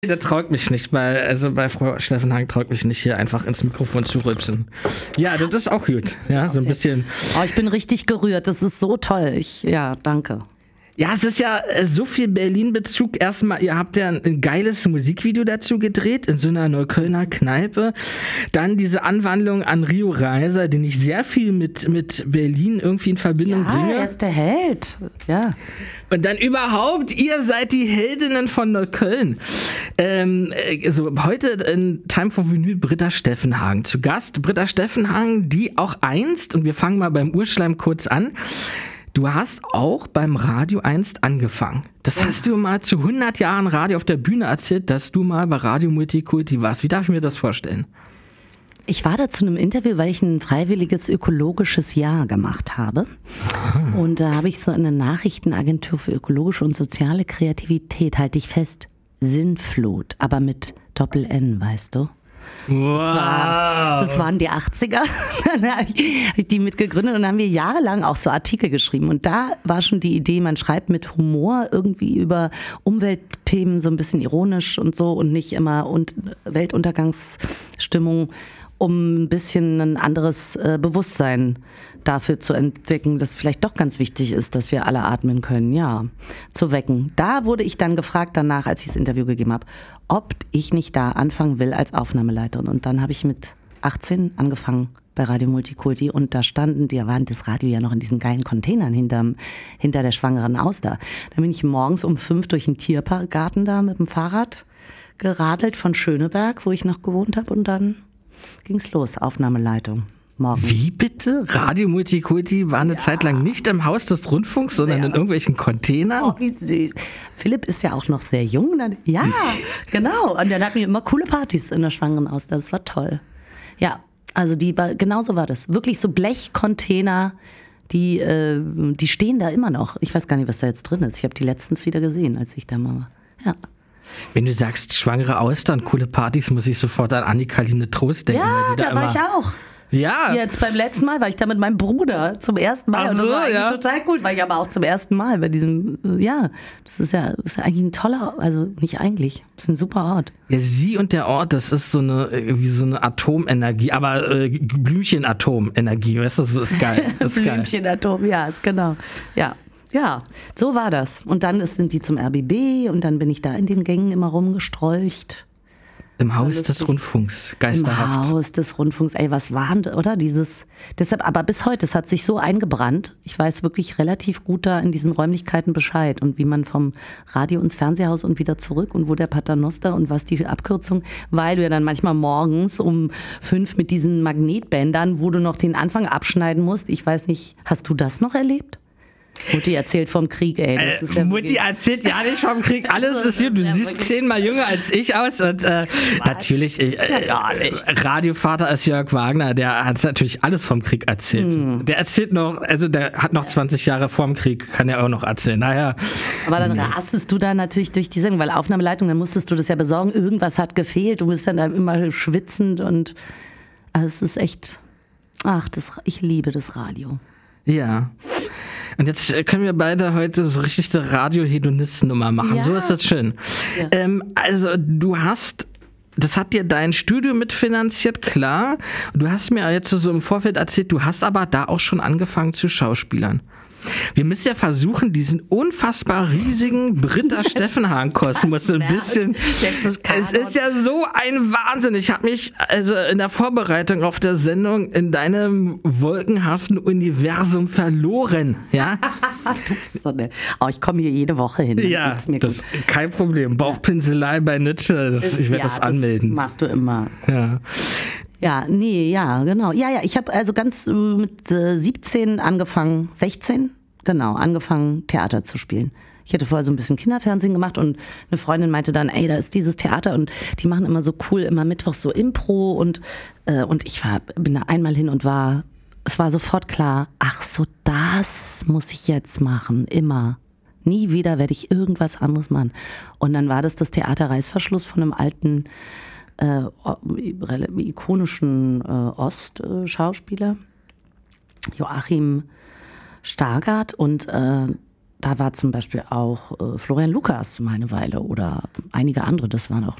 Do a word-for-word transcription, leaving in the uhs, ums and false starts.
Das traut mich nicht, bei, also bei Frau Steffen Hagen traut mich nicht, hier einfach ins Mikrofon zu rülpsen. Ja, das ist auch gut. Ja, so ein bisschen. Oh, ich bin richtig gerührt, das ist so toll. Ich, ja, danke. Ja, es ist ja äh, so viel Berlin-Bezug. Erstmal, ihr habt ja ein, ein geiles Musikvideo dazu gedreht, in so einer Neuköllner Kneipe. Dann diese Anwandlung an Rio Reiser, den ich sehr viel mit, mit Berlin irgendwie in Verbindung ja, bringe. Er ist der Held. Ja. Und dann überhaupt, ihr seid die Heldinnen von Neukölln. Ähm, also heute in Time for Vinyl Britta Steffenhagen zu Gast. Britta Steffenhagen, die auch einst, und wir fangen mal beim Urschleim kurz an, du hast auch beim Radio einst angefangen. Das hast du mal zu hundert Jahren Radio auf der Bühne erzählt, dass du mal bei Radio Multikulti warst. Wie darf ich mir das vorstellen? Ich war da zu einem Interview, weil ich ein freiwilliges ökologisches Jahr gemacht habe. Aha. Und da habe ich so eine Nachrichtenagentur für ökologische und soziale Kreativität, halte ich fest, Sinnflut, aber mit Doppel-N, weißt du? Wow. Das, war, das waren die achtziger. Dann habe ich, hab ich die mitgegründet und dann haben wir jahrelang auch so Artikel geschrieben. Und da war schon die Idee, man schreibt mit Humor irgendwie über Umweltthemen so ein bisschen ironisch und so und nicht immer und Weltuntergangsstimmung, um ein bisschen ein anderes äh, Bewusstsein dafür zu entdecken, dass vielleicht doch ganz wichtig ist, dass wir alle atmen können, ja, zu wecken. Da wurde ich dann gefragt danach, als ich das Interview gegeben habe, ob ich nicht da anfangen will als Aufnahmeleiterin. Und dann habe ich mit achtzehn angefangen bei Radio Multikulti und da standen, da waren das Radio ja noch in diesen geilen Containern hinterm, hinter der Schwangeren Auster. Da bin ich morgens um fünf durch den Tiergarten da mit dem Fahrrad geradelt von Schöneberg, wo ich noch gewohnt habe und dann ging's los, Aufnahmeleitung. Morgen. Wie bitte? Radio Multikulti war eine ja. Zeit lang nicht im Haus des Rundfunks, sondern ja. in irgendwelchen Containern? Oh, wie süß. Philipp ist ja auch noch sehr jung. Dann, ja, genau. Und dann hatten wir immer coole Partys in der Schwangeren Auster. Das war toll. Ja, also die, genau so war das. Wirklich so Blechcontainer, die, äh, die stehen da immer noch. Ich weiß gar nicht, was da jetzt drin ist. Ich habe die letztens wieder gesehen, als ich da mal war. Ja. Wenn du sagst, schwangere Auster und coole Partys, muss ich sofort an Annika-Line Trost denken. Ja, da da war ich auch. Ja. Jetzt beim letzten Mal war ich da mit meinem Bruder zum ersten Mal. Ach und das so, war eigentlich ja. total cool, weil ich aber auch zum ersten Mal bei diesem, ja, das ist ja, das ist ja eigentlich ein toller, also nicht eigentlich, das ist ein super Ort. Ja, sie und der Ort, das ist so eine, wie so eine Atomenergie, aber äh, Blümchen-Atomenergie, weißt du, das ist geil. Blümchen-Atom, ja, genau, ja. Ja, so war das. Und dann ist, sind die zum R B B und dann bin ich da in den Gängen immer rumgestrolcht. Im Haus des Rundfunks, geisterhaft. Im Haus des Rundfunks, ey, was war denn, oder? Dieses, deshalb, aber bis heute, es hat sich so eingebrannt. Ich weiß wirklich relativ gut da in diesen Räumlichkeiten Bescheid und wie man vom Radio ins Fernsehhaus und wieder zurück und wo der Paternoster und was die Abkürzung, weil du ja dann manchmal morgens um fünf mit diesen Magnetbändern, wo du noch den Anfang abschneiden musst. Ich weiß nicht, hast du das noch erlebt? Mutti erzählt vom Krieg, ey. Das ist äh, ja Mutti erzählt ja nicht vom Krieg. Alles ist hier. Du ja siehst zehnmal jünger als ich aus. Und äh, natürlich, äh, ja Radiovater ist Jörg Wagner. Der hat natürlich alles vom Krieg erzählt. Hm. Der erzählt noch, also der hat noch zwanzig Jahre vorm Krieg, kann er auch noch erzählen. Naja. Aber dann nee. rastest du da natürlich durch die Sendung, weil Aufnahmeleitung, dann musstest du das ja besorgen. Irgendwas hat gefehlt. Du bist dann da immer schwitzend und also es ist echt, ach, das, ich liebe das Radio. Ja. Und jetzt können wir beide heute so richtig eine Radio-Hedonisten-Nummer machen. Ja. So ist das schön. Ja. Ähm, also du hast, das hat dir dein Studio mitfinanziert, klar. Du hast mir jetzt so im Vorfeld erzählt, du hast aber da auch schon angefangen zu schauspielern. Wir müssen ja versuchen, diesen unfassbar riesigen Britta Steffenhagen-Kosmos so ein bisschen. Es ist ja so ein Wahnsinn. Ich habe mich also in der Vorbereitung auf der Sendung in deinem wolkenhaften Universum verloren. Ja. Du bist so eine. Oh, ich komme hier jede Woche hin. Ja, mir das ist kein Problem. Bauchpinselei bei Nietzsche. Das, ich werde ja, das anmelden. Das machst du immer. Ja. Ja, nee, ja, genau. Ja, ja, ich habe also ganz äh, mit äh, siebzehn angefangen, sechzehn, genau, angefangen Theater zu spielen. Ich hatte vorher so ein bisschen Kinderfernsehen gemacht und eine Freundin meinte dann, ey, da ist dieses Theater und die machen immer so cool, immer mittwochs so Impro und, äh, und ich war, bin da einmal hin und war, es war sofort klar, ach so, das muss ich jetzt machen, immer. Nie wieder werde ich irgendwas anderes machen. Und dann war das das Theater Reißverschluss von einem alten Äh, ikonischen äh, Ost-Schauspieler, Joachim Stargard. Und äh, da war zum Beispiel auch äh, Florian Lukas mal eine Weile oder einige andere. Das waren auch